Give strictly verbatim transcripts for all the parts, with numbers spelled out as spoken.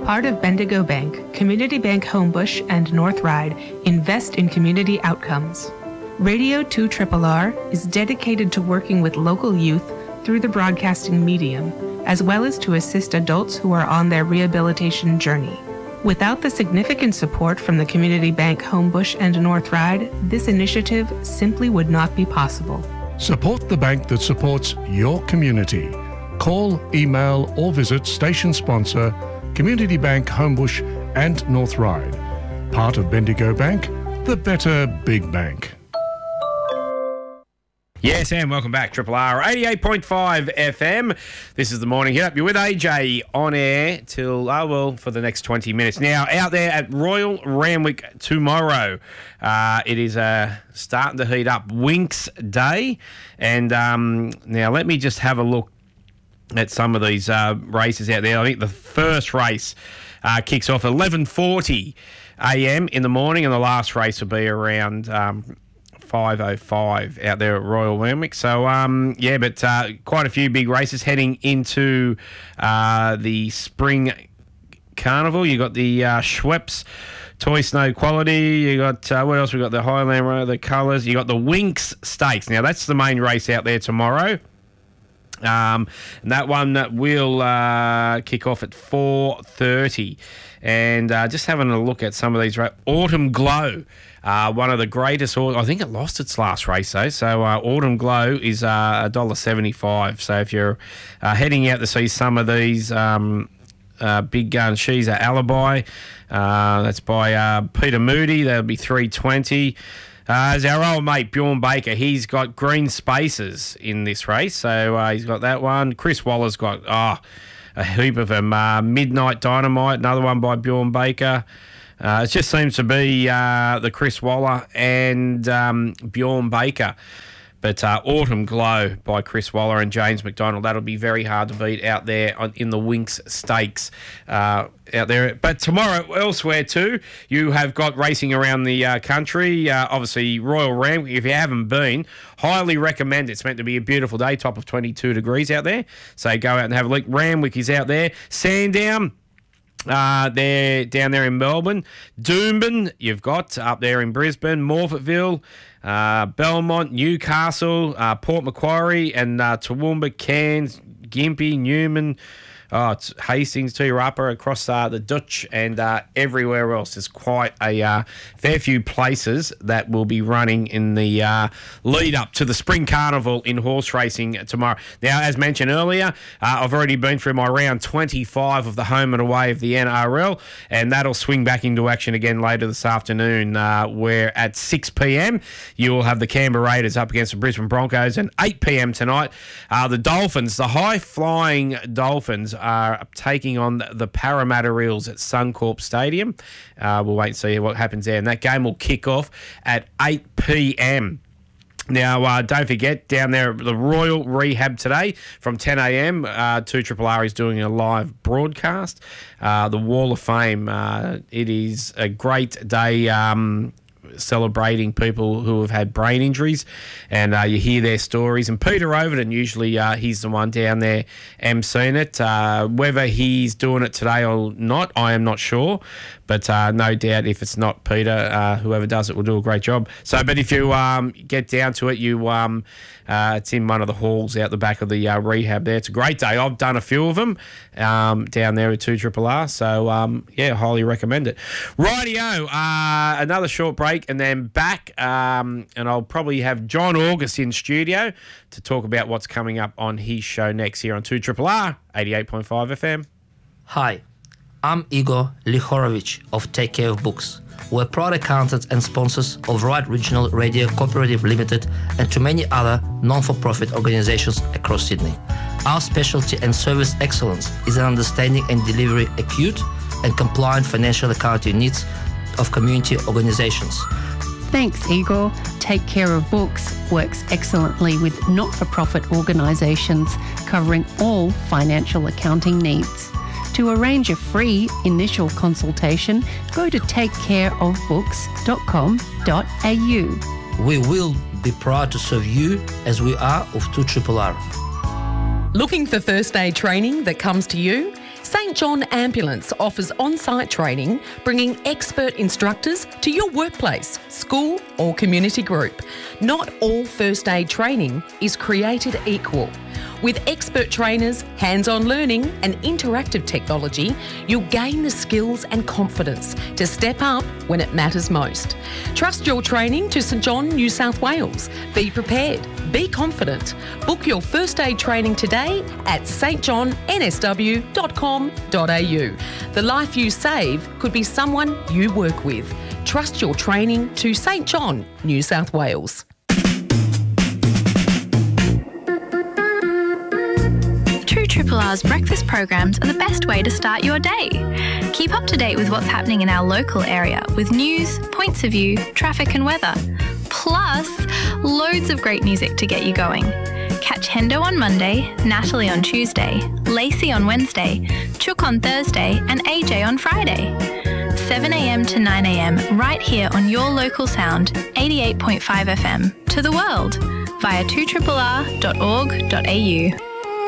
Part of Bendigo Bank, Community Bank Homebush and North Ryde invest in community outcomes. Radio two R R R is dedicated to working with local youth through the broadcasting medium, as well as to assist adults who are on their rehabilitation journey. Without the significant support from the Community Bank Homebush and North Ryde, this initiative simply would not be possible. Support the bank that supports your community. Call, email or visit station sponsor Community Bank Homebush and North Ryde. Part of Bendigo Bank, the better big bank. Yes, and welcome back. Triple R eighty-eight point five F M. This is the Morning Hit Up. You're with A J on air till, oh well, for the next twenty minutes. Now, out there at Royal Randwick tomorrow, uh, it is uh, starting to heat up. Winx Day. And um, now let me just have a look at some of these uh, races out there. I think the first race uh, kicks off at eleven forty a m in the morning, and the last race will be around Um, five oh five out there at Royal Randwick. So, um, yeah, but uh, quite a few big races heading into uh, the spring carnival. You got the uh, Schweppes Toy Snow Quality. You got, uh, what else? We got the Highland Road, the Colours. You got the Winx Stakes. Now, that's the main race out there tomorrow. Um, and that one will uh, kick off at four thirty. And uh, just having a look at some of these. Ra- Autumn Glow, uh, one of the greatest. I think it lost its last race, though. So uh, Autumn Glow is uh, one dollar seventy-five. So if you're uh, heading out to see some of these um, uh, big guns, she's an Alibi. Uh, that's by uh, Peter Moody. That'll be three twenty. Uh, as our old mate Bjorn Baker, he's got Green Spaces in this race, so uh, he's got that one. Chris Waller's got oh, a heap of them. Uh, Midnight Dynamite, another one by Bjorn Baker. Uh, it just seems to be uh, the Chris Waller and um, Bjorn Baker. But uh, Autumn Glow by Chris Waller and James McDonald, that'll be very hard to beat out there on, in the Winx Stakes uh, out there. But tomorrow, elsewhere too, you have got racing around the uh, country. Uh, obviously, Royal Randwick, if you haven't been, highly recommend it. It's meant to be a beautiful day, top of twenty-two degrees out there. So go out and have a look. Randwick is out there. Sandown. Uh, they're down there in Melbourne. Doomben, you've got up there in Brisbane. Morphettville, uh, Belmont, Newcastle, uh, Port Macquarie, and uh, Toowoomba, Cairns, Gympie, Newman, oh, it's Hastings, Turapa, across uh, the Dutch and uh, everywhere else. There's quite a uh, fair few places that will be running in the uh, lead up to the Spring Carnival in horse racing tomorrow. Now, as mentioned earlier, uh, I've already been through my round twenty-five of the home and away of the N R L, and that'll swing back into action again later this afternoon, uh, where at six p m you will have the Canberra Raiders up against the Brisbane Broncos, and eight p m tonight, uh, the Dolphins, the high-flying Dolphins, are taking on the Parramatta Eels at Suncorp Stadium. Uh, we'll wait and see what happens there. And that game will kick off at eight p m Now, uh, don't forget, down there at the Royal Rehab today from ten a m, uh, two R R R is doing a live broadcast. Uh, the Wall of Fame, uh, it is a great day um, celebrating people who have had brain injuries, and uh, you hear their stories. And Peter Overton, usually uh, he's the one down there emceeing it. Uh, whether he's doing it today or not, I am not sure. But uh, no doubt if it's not Peter, uh, whoever does it will do a great job. So, but if you um, get down to it, you um, uh, it's in one of the halls out the back of the uh, rehab there. It's a great day. I've done a few of them um, down there at two R R R. So, um, yeah, highly recommend it. Rightio, uh, another short break and then back. Um, and I'll probably have John August in studio to talk about what's coming up on his show next here on two R R R, eighty-eight point five F M. Hi. I'm Igor Lihorovich of Take Care of Books. We're proud accountants and sponsors of Right Regional Radio Cooperative Limited and to many other non-for-profit organizations across Sydney. Our specialty and service excellence is in understanding and delivering acute and compliant financial accounting needs of community organizations. Thanks, Igor. Take Care of Books works excellently with not-for-profit organizations covering all financial accounting needs. To arrange a free initial consultation, go to take care of books dot com dot a u. We will be proud to serve you as we are of two R R R. Looking for first aid training that comes to you? Saint John Ambulance offers on-site training, bringing expert instructors to your workplace, school or community group. Not all first aid training is created equal. With expert trainers, hands-on learning and interactive technology, you'll gain the skills and confidence to step up when it matters most. Trust your training to Saint John, New South Wales. Be prepared. Be confident. Book your first aid training today at s t john n s w dot com dot a u. The life you save could be someone you work with. Trust your training to Saint John, New South Wales. two Triple R's breakfast programs are the best way to start your day. Keep up to date with what's happening in our local area with news, points of view, traffic and weather. Plus, loads of great music to get you going. Catch Hendo on Monday, Natalie on Tuesday, Lacey on Wednesday, Chook on Thursday and A J on Friday. seven a m to nine a m right here on your local sound, eighty-eight point five F M, to the world via two R R R dot org dot a u.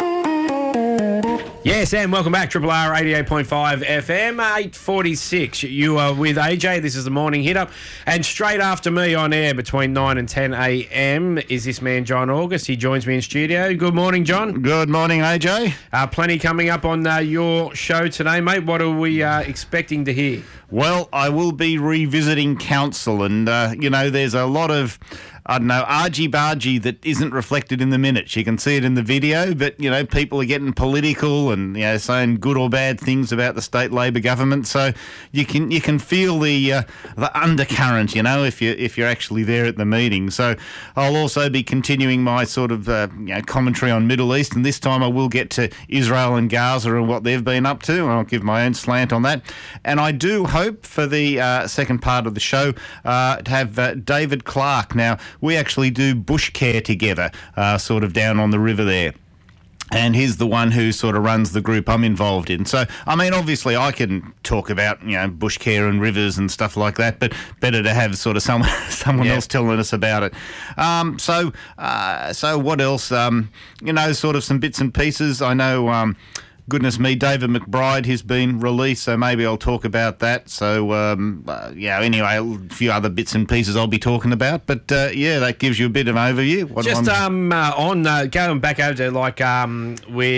Yes, and welcome back, Triple R eighty-eight point five F M, eight forty-six. You are with A J. This is the morning hit up. And straight after me on air between nine and ten a m is this man, John August. He joins me in studio. Good morning, John. Good morning, A J. Uh, plenty coming up on uh, your show today, mate. What are we uh, expecting to hear? Well, I will be revisiting council, and, uh, you know, there's a lot of, I don't know, argy-bargy that isn't reflected in the minutes. You can see it in the video, but, you know, people are getting political and, you know, saying good or bad things about the state Labor government. So you can you can feel the uh, the undercurrent, you know, if you if you're actually there at the meeting. So I'll also be continuing my sort of uh, you know, commentary on Middle East, and this time I will get to Israel and Gaza and what they've been up to, and I'll give my own slant on that. And I do hope for the uh, second part of the show uh, to have uh, David Clark. Now, we actually do bush care together, uh, sort of down on the river there. And he's the one who sort of runs the group I'm involved in. So, I mean, obviously I can talk about, you know, bush care and rivers and stuff like that, but better to have sort of someone someone yeah. else telling us about it. Um, so, uh, so what else? Um, you know, sort of some bits and pieces. I know... Um, Goodness me, David McBride has been released, so maybe I'll talk about that. So, um, uh, yeah, anyway, a few other bits and pieces I'll be talking about. But, uh, yeah, that gives you a bit of an overview. What Just um, uh, on uh, going back over to, like, um,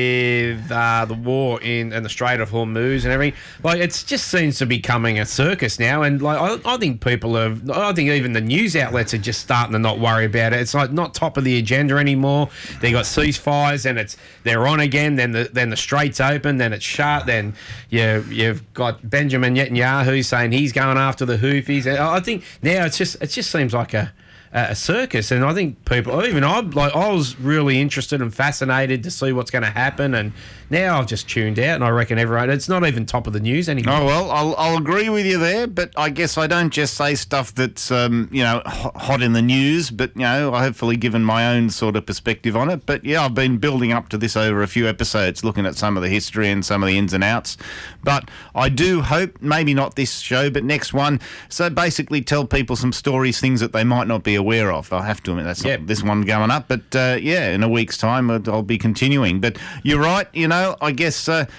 with uh, the war in, in the Strait of Hormuz and everything, like, it just seems to be becoming a circus now. And, like, I, I think people have, I think even the news outlets are just starting to not worry about it. It's, like, not top of the agenda anymore. They got ceasefires and it's they're on again, then the, then the Strait's open, then it's shut, then you, you've got Benjamin Netanyahu saying he's going after the Houthis. I think now it's just it just seems like a a circus, and I think people, even I, like I was really interested and fascinated to see what's going to happen, and now I've just tuned out, and I reckon everyone, it's not even top of the news anymore. Oh, well, I'll, I'll agree with you there, but I guess I don't just say stuff that's, um, you know, hot in the news, but, you know, I hopefully given my own sort of perspective on it. But, yeah, I've been building up to this over a few episodes, looking at some of the history and some of the ins and outs. But I do hope, maybe not this show, but next one, so basically tell people some stories, things that they might not be aware of. I have to admit, that's yep. not this one going up, but, uh, yeah, in a week's time, I'll be continuing. But you're right, you know, I guess uh,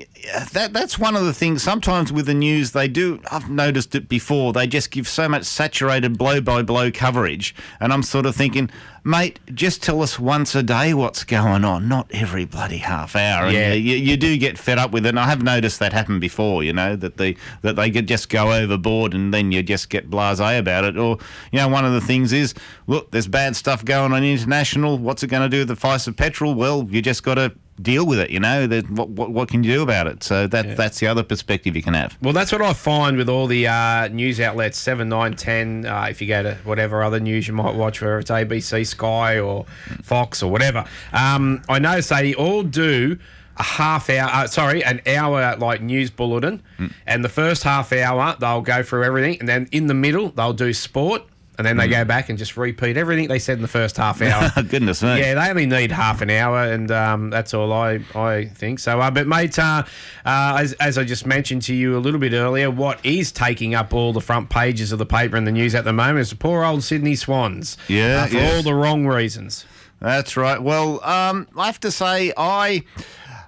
that that's one of the things. Sometimes with the news, they do, I've noticed it before, they just give so much saturated blow-by-blow coverage. And I'm sort of thinking, mate, just tell us once a day what's going on, not every bloody half hour. And yeah. you, you do get fed up with it. And I have noticed that happen before, you know, that they, that they could just go overboard and then you just get blasé about it. Or, you know, one of the things is, look, there's bad stuff going on international. What's it going to do with the price of petrol? Well, you just got to deal with it, you know. That what, what what can you do about it? So that yeah. that's the other perspective you can have. Well, that's what I find with all the uh, news outlets, seven, nine, ten, uh, if you go to whatever other news you might watch, whether it's A B C, Sky or Fox or whatever. Um, I notice they all do a half hour, uh, sorry, an hour like news bulletin, mm. and the first half hour they'll go through everything, and then in the middle they'll do sport. And then they mm. go back and just repeat everything they said in the first half hour. Goodness me. Yeah, they only need half an hour, and um, that's all I, I think. So, uh, but mate, uh, uh, as, as I just mentioned to you a little bit earlier, what is taking up all the front pages of the paper and the news at the moment is the poor old Sydney Swans. Yeah, uh, for yes. all the wrong reasons. That's right. Well, um, I have to say, I...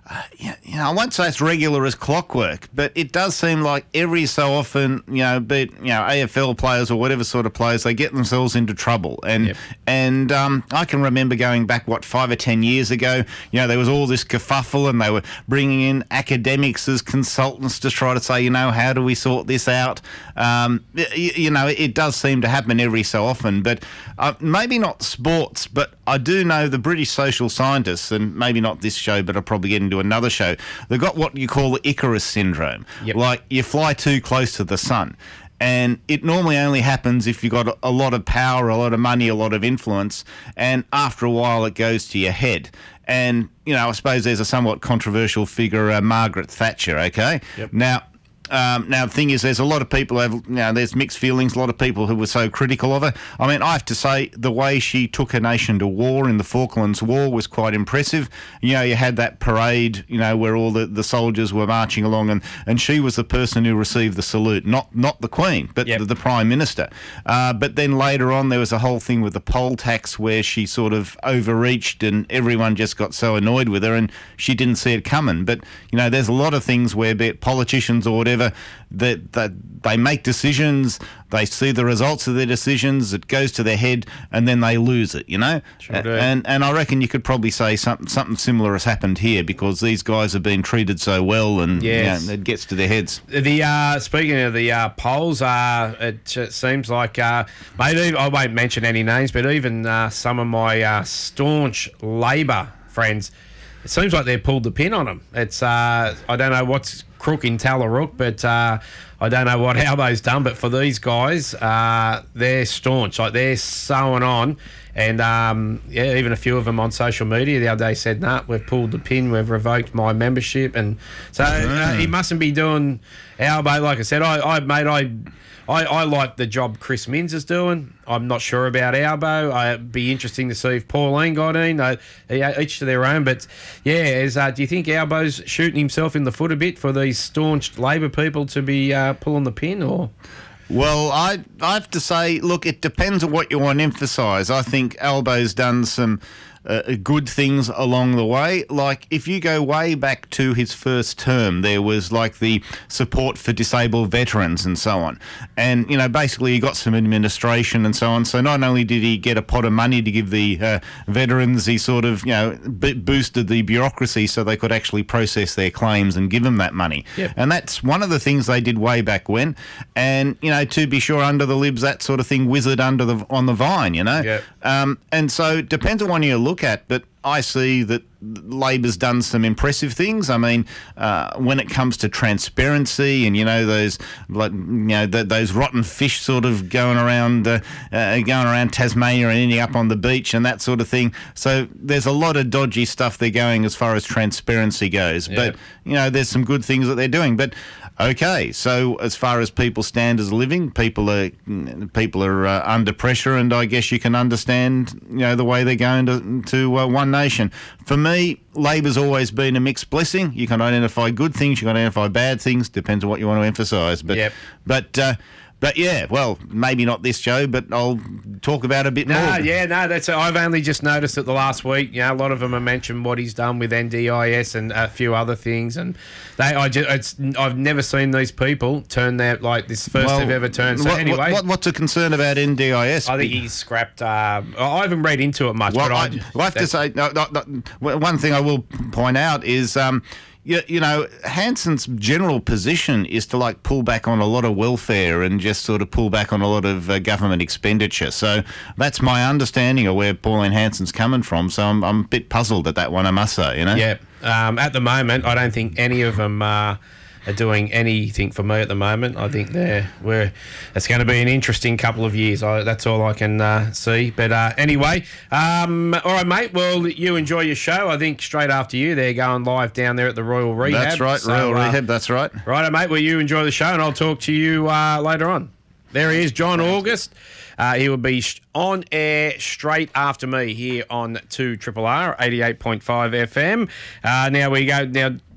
Uh, you know, I won't say it's regular as clockwork, but it does seem like every so often, you know, be it, you know, A F L players or whatever sort of players, they get themselves into trouble. And Yep. and um, I can remember going back, what, five or ten years ago, you know, there was all this kerfuffle and they were bringing in academics as consultants to try to say, you know, how do we sort this out? Um, you, you know, it does seem to happen every so often, but uh, maybe not sports, but I do know the British social scientists, and maybe not this show, but I'll probably get into another show, they've got what you call the Icarus syndrome. Yep. Like you fly too close to the sun. And it normally only happens if you've got a lot of power, a lot of money, a lot of influence, and after a while it goes to your head. And, you know, I suppose there's a somewhat controversial figure, uh, Margaret Thatcher, okay? Yep. Now, Um, now, the thing is, there's a lot of people who have, you know, there's mixed feelings, a lot of people who were so critical of her. I mean, I have to say, the way she took a nation to war in the Falklands War was quite impressive. You know, you had that parade, you know, where all the, the soldiers were marching along, and, and she was the person who received the salute, not not the Queen, but Yep. the, the Prime Minister. Uh, but then later on, there was a whole thing with the poll tax where she sort of overreached and everyone just got so annoyed with her and she didn't see it coming. But, you know, there's a lot of things where, be it politicians or whatever, that, that they make decisions, they see the results of their decisions, it goes to their head, and then they lose it, you know? Sure do. And and I reckon you could probably say something something similar has happened here because these guys have been treated so well, and Yes. you know, it gets to their heads. The uh, speaking of the uh, polls, uh, it, it seems like uh, maybe I won't mention any names, but even uh, some of my uh, staunch Labor friends, it seems like they've pulled the pin on them. It's uh, I don't know what's crook in Tallarook, but uh, I don't know what Albo's done. But for these guys, uh, they're staunch, like they're sewing on. And um, yeah, even a few of them on social media the other day said, "Nah, we've pulled the pin, we've revoked my membership." And so uh, he mustn't be doing Albo. Like I said, I, I mate, I, I, I like the job Chris Minns is doing. I'm not sure about Albo. I'd be interesting to see if Pauline got in. Uh, each to their own. But yeah, is uh, do you think Albo's shooting himself in the foot a bit for these staunch Labor people to be uh, pulling the pin, or? Well, I I have to say, look, it depends on what you want to emphasise. I think Albo's done some uh, good things along the way. Like, if you go way back to his first term, there was, like, the support for disabled veterans and so on. And, you know, basically he got some administration and so on. So not only did he get a pot of money to give the uh, veterans, he sort of, you know, b- boosted the bureaucracy so they could actually process their claims and give them that money. Yep. And that's one of the things they did way back when. And, you know, to be sure, under the libs, that sort of thing withered under the on the vine, you know. Yep. Um, and so it depends on what you look at, but I see that Labor's done some impressive things. I mean, uh, when it comes to transparency and, you know, those like, you know, th- those rotten fish sort of going around uh, uh, going around Tasmania and ending up on the beach and that sort of thing. So there's a lot of dodgy stuff they're going as far as transparency goes. Yeah. But, you know, there's some good things that they're doing. But okay, so as far as people's standards of living, people are people are uh, under pressure, and I guess you can understand, you know, the way they're going to to uh, One Nation. For me, Labor's always been a mixed blessing. You can identify good things, you can identify bad things. Depends on what you want to emphasise. But Yep. but. Uh, But yeah, well, maybe not this show, but I'll talk about it a bit No, more. yeah, no, that's. I've only just noticed it the last week. You know, a lot of them have mentioned what he's done with N D I S and a few other things, and they, I just, it's, I've never seen these people turn their like this first Well, they've ever turned. So what, anyway, what, what's a concern about N D I S? I think he's scrapped. Uh, I haven't read into it much, Well, but I, I, well, I have to say, no, no, no, one thing I will point out is, um, you, you know, Hanson's general position is to, like, pull back on a lot of welfare and just sort of pull back on a lot of uh, government expenditure. So that's my understanding of where Pauline Hanson's coming from. So I'm, I'm a bit puzzled at that one, I must say, you know? yeah. Um, at the moment, I don't think any of them uh, are doing anything for me at the moment. I think they're we're it's going to be an interesting couple of years. I, that's all I can uh, see. But uh, anyway, um, all right, mate. Well, you enjoy your show. I think straight after you, they're going live down there at the Royal Rehab. That's right, So, Royal uh, Rehab, that's right. Right, mate. Well, you enjoy the show, and I'll talk to you uh, later on. There he is, John August. Uh, he will be sh- on air straight after me here on two R R R eighty-eight point five F M. Uh, now we go now.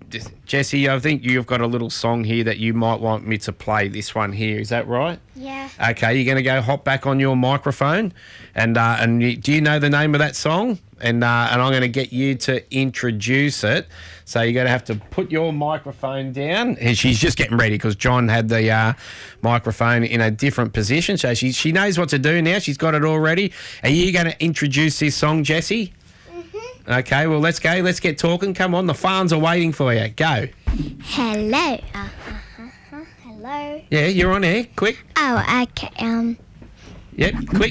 Jessie, I think you've got a little song here that you might want me to play. This one here, is that right? Yeah. Okay, you're going to go hop back on your microphone, and uh, and you, do you know the name of that song? And uh, and I'm going to get you to introduce it. So you're going to have to put your microphone down. And she's just getting ready because John had the uh, microphone in a different position. So she she knows what to do now. She's got it all ready. Are you going to introduce this song, Jessie? Mm-hmm. Okay, well, let's go. Let's get talking. Come on, the fans are waiting for you. Go. Hello. Uh, uh, uh, hello. Yeah, you're on air. Quick. Oh, okay. Um. Yep, quick.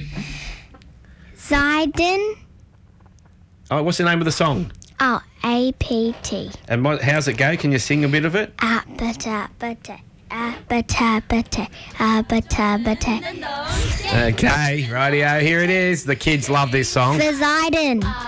Zidane. Oh, what's the name of the song? Oh, A P T. And what, how's it go? Can you sing a bit of it? Abata, bata, abata, bata, abata, bata. Okay, rightio, here it is. The kids love this song. For Zidane.